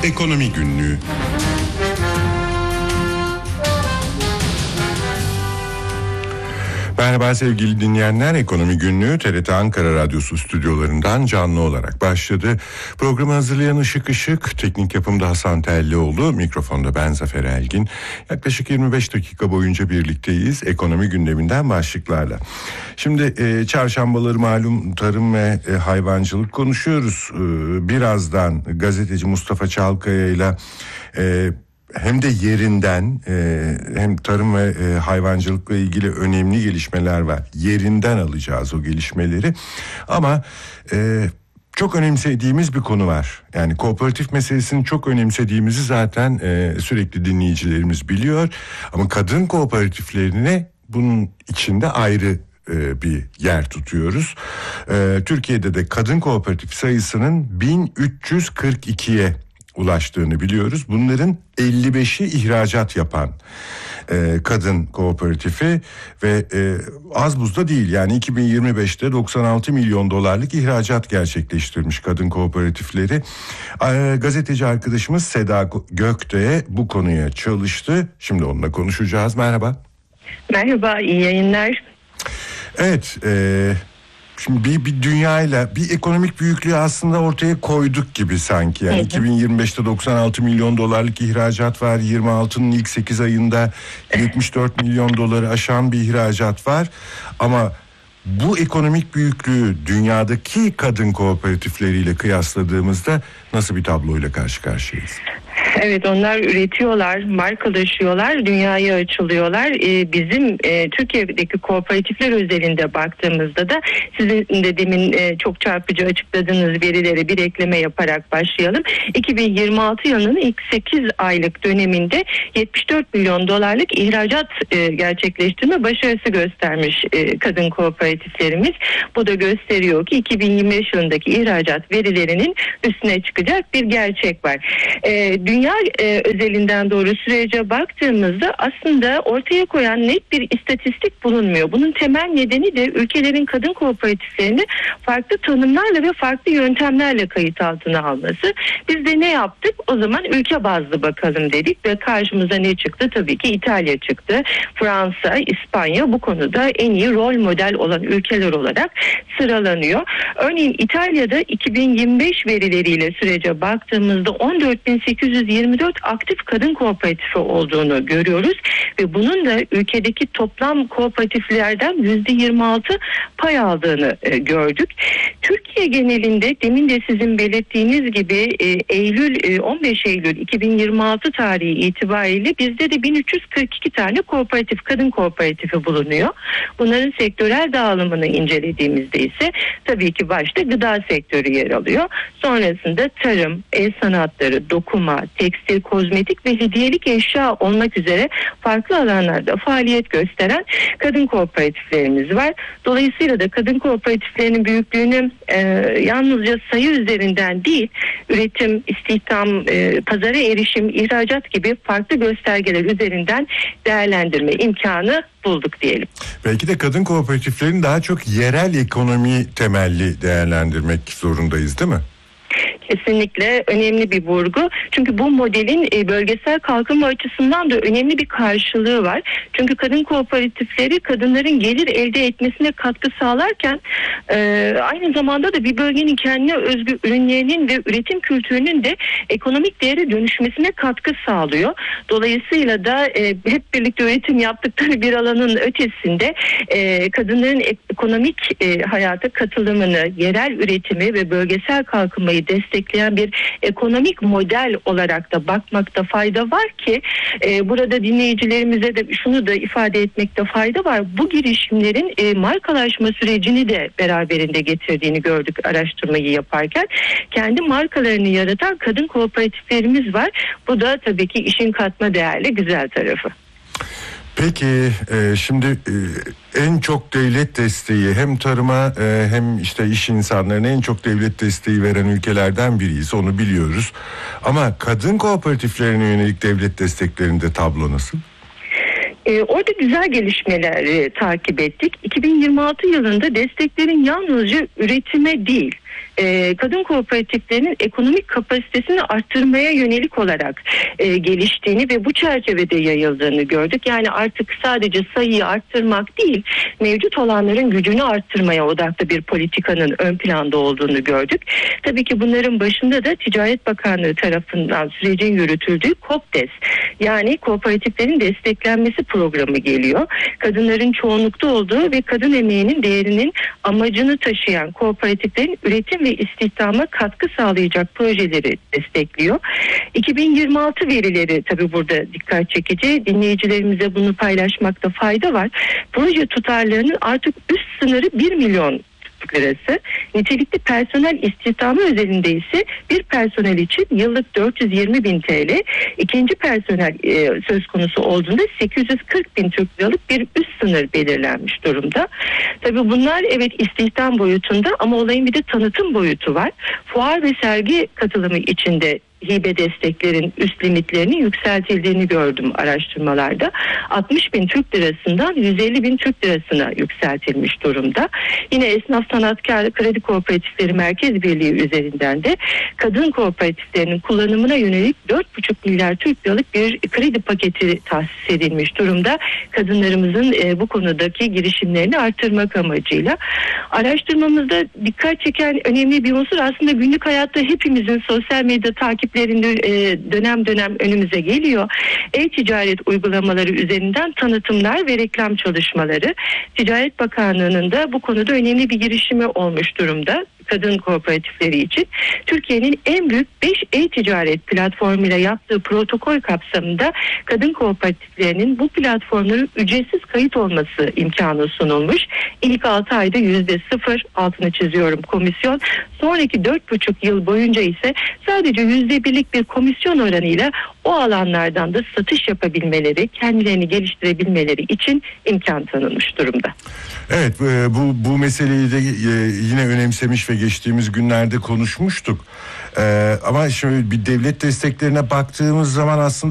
Ekonomi Günlüğü. Merhaba sevgili dinleyenler, Ekonomi Günlüğü TRT Ankara Radyosu stüdyolarından canlı olarak başladı. Programı hazırlayan Işık Işık, teknik yapımda Hasan Tellioğlu, mikrofonda ben Zafer Elgin. Yaklaşık 25 dakika boyunca birlikteyiz ekonomi gündeminden başlıklarla. Şimdi çarşambaları malum tarım ve hayvancılık konuşuyoruz. Birazdan gazeteci Mustafa Çalkaya ile hem de yerinden hem tarım ve hayvancılıkla ilgili önemli gelişmeler var. Yerinden alacağız o gelişmeleri. Ama çok önemsediğimiz bir konu var. Yani kooperatif meselesini çok önemsediğimizi zaten sürekli dinleyicilerimiz biliyor. Ama kadın kooperatiflerine bunun içinde ayrı bir yer tutuyoruz. Türkiye'de de kadın kooperatif sayısının 1342'ye ulaştığını biliyoruz. Bunların 55'i ihracat yapan kadın kooperatifi ve az buz da değil. Yani 2025'te 96 milyon dolarlık ihracat gerçekleştirmiş kadın kooperatifleri. Gazeteci arkadaşımız Seda Gökte bu konuya çalıştı. Şimdi onunla konuşacağız. Merhaba. Merhaba, iyi yayınlar. Evet, şimdi bir dünyayla bir ekonomik büyüklüğü aslında ortaya koyduk gibi sanki. Yani 2025'te 96 milyon dolarlık ihracat var. 26'nın ilk 8 ayında 74 milyon doları aşan bir ihracat var. Ama bu ekonomik büyüklüğü dünyadaki kadın kooperatifleriyle kıyasladığımızda nasıl bir tabloyla karşı karşıyayız? Evet, onlar üretiyorlar, markalaşıyorlar, dünyaya açılıyorlar. Bizim Türkiye'deki kooperatifler özelinde baktığımızda da sizin de demin çok çarpıcı açıkladığınız verileri bir ekleme yaparak başlayalım. 2026 yılının ilk 8 aylık döneminde 74 milyon dolarlık ihracat gerçekleştirme başarısı göstermiş kadın kooperatiflerimiz. Bu da gösteriyor ki 2025 yılındaki ihracat verilerinin üstüne çıkacak bir gerçek var. Dünya özelinden doğru sürece baktığımızda aslında ortaya koyan net bir istatistik bulunmuyor. Bunun temel nedeni de ülkelerin kadın kooperatiflerini farklı tanımlarla ve farklı yöntemlerle kayıt altına alması. Biz de ne yaptık? O zaman ülke bazlı bakalım dedik ve karşımıza ne çıktı? Tabii ki İtalya çıktı. Fransa, İspanya bu konuda en iyi rol model olan ülkeler olarak sıralanıyor. Örneğin İtalya'da 2025 verileriyle sürece baktığımızda 14.824 aktif kadın kooperatifi olduğunu görüyoruz ve bunun da ülkedeki toplam kooperatiflerden %26 pay aldığını gördük. Türkiye genelinde demin de sizin belirttiğiniz gibi 15 Eylül 2026 tarihi itibariyle bizde de 1342 tane kooperatif, kadın kooperatifi bulunuyor. Bunların sektörel dağılımını incelediğimizde ise tabii ki başta gıda sektörü yer alıyor. Sonrasında tarım, el sanatları, dokuma, tekstil, kozmetik ve hediyelik eşya olmak üzere farklı alanlarda faaliyet gösteren kadın kooperatiflerimiz var. Dolayısıyla da kadın kooperatiflerinin büyüklüğünü yalnızca sayı üzerinden değil, üretim, istihdam, pazara erişim, ihracat gibi farklı göstergeler üzerinden değerlendirme imkanı bulduk diyelim. Belki de kadın kooperatiflerini daha çok yerel ekonomi temelli değerlendirmek zorundayız, değil mi? Kesinlikle önemli bir vurgu. Çünkü bu modelin bölgesel kalkınma açısından da önemli bir karşılığı var. Çünkü kadın kooperatifleri kadınların gelir elde etmesine katkı sağlarken aynı zamanda da bir bölgenin kendine özgü ürünlerinin ve üretim kültürünün de ekonomik değere dönüşmesine katkı sağlıyor. Dolayısıyla da hep birlikte üretim yaptıkları bir alanın ötesinde kadınların ekonomik hayata katılımını, yerel üretimi ve bölgesel kalkınmayı destekleyen bir ekonomik model olarak da bakmakta fayda var ki burada dinleyicilerimize de şunu da ifade etmekte fayda var. Bu girişimlerin markalaşma sürecini de beraberinde getirdiğini gördük araştırmayı yaparken. Kendi markalarını yaratan kadın kooperatiflerimiz var. Bu da tabii ki işin katma değerli güzel tarafı. Peki şimdi en çok devlet desteği hem tarıma hem işte iş insanlarına en çok devlet desteği veren ülkelerden biriyiz, onu biliyoruz. Ama kadın kooperatiflerine yönelik devlet desteklerinde tablo nasıl? Orada güzel gelişmeler takip ettik. 2026 yılında desteklerin yalnızca üretime değil, kadın kooperatiflerinin ekonomik kapasitesini arttırmaya yönelik olarak geliştiğini ve bu çerçevede yayıldığını gördük. Yani artık sadece sayıyı arttırmak değil, mevcut olanların gücünü arttırmaya odaklı bir politikanın ön planda olduğunu gördük. Tabii ki bunların başında da Ticaret Bakanlığı tarafından sürecin yürütüldüğü KOPDES, yani kooperatiflerin desteklenmesi programı geliyor. Kadınların çoğunlukta olduğu ve kadın emeğinin değerinin amacını taşıyan kooperatiflerin üretim ve istihdama katkı sağlayacak projeleri destekliyor. 2026 verileri tabii burada dikkat çekici. Dinleyicilerimize bunu paylaşmakta fayda var. Proje tutarlarının artık üst sınırı 1 milyon lirası. Nitelikli personel istihdamı özelinde ise bir personel için yıllık 420 bin TL, ikinci personel söz konusu olduğunda 840 bin Türk liralık bir üst sınır belirlenmiş durumda. Tabii bunlar evet istihdam boyutunda ama olayın bir de tanıtım boyutu var. Fuar ve sergi katılımı içinde hibe desteklerin üst limitlerinin yükseltildiğini gördüm araştırmalarda. 60 bin Türk lirasından 150 bin Türk lirasına yükseltilmiş durumda. Yine Esnaf Sanatkar Kredi Kooperatifleri Merkez Birliği üzerinden de kadın kooperatiflerinin kullanımına yönelik 4,5 milyar Türk liralık bir kredi paketi tahsis edilmiş durumda. Kadınlarımızın bu konudaki girişimlerini artırmak amacıyla. Araştırmamızda dikkat çeken önemli bir unsur aslında günlük hayatta hepimizin sosyal medya takiplerinde dönem dönem önümüze geliyor. E-ticaret uygulamaları üzerinden tanıtımlar ve reklam çalışmaları. Ticaret Bakanlığı'nın da bu konuda önemli bir girişimi olmuş durumda kadın kooperatifleri için. Türkiye'nin en büyük 5 e-ticaret platformuyla yaptığı protokol kapsamında kadın kooperatiflerinin bu platformlara ücretsiz kayıt olması imkanı sunulmuş. İlk 6 ayda %0, altını çiziyorum, komisyon. Sonraki 4,5 yıl boyunca ise sadece %1'lik bir komisyon oranıyla o alanlardan da satış yapabilmeleri, kendilerini geliştirebilmeleri için imkan tanınmış durumda. Evet, bu meseleyi de yine önemsemiş ve geçtiğimiz günlerde konuşmuştuk. Ama şimdi bir devlet desteklerine baktığımız zaman aslında